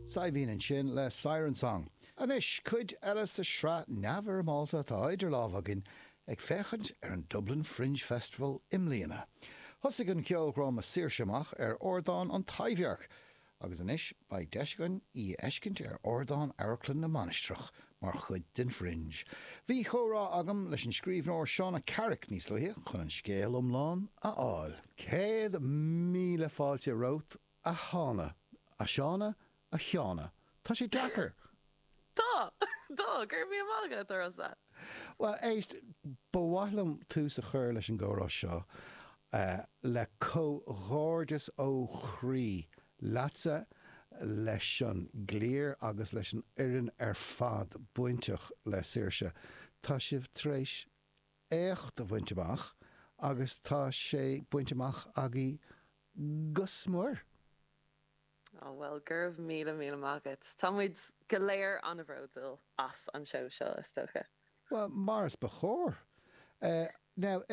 Saibhín an sin le Siren Song. Anis, cuid eile sa sra neamhar Malta tá idir lábhagin ag fechant an Dublin Fringe Festival imlíana. Thosig an ceolgrám a Saoirseamach Ordán an Taibhearc, agus anis ba deisgan í eiscint Ordán Airclan na Manistrach mar chud den Fringe. Bhí chórá agam leis an scríbhneoir Seána Carrick níos luithe chun an scéal umláin a áil. 100,000 fáilte rót a hána, a Seána a Cheána. Tá sé deacair. Dá, gur mí mágad ar as that. Well, éist, bhhaithlim tú sa chur leis an górás seo le cóghordas ó chrí lása leis an gléir agus leis an irin fad buinteach le Saoirse. Tá sibh tréis écht a bhainteach agus tá sé buinteach agaí gusmór. Oh, well, gurb míle mágad. Tá muid go léir an a bhródal as an seo is tócha. Well, Mars bechór. Now,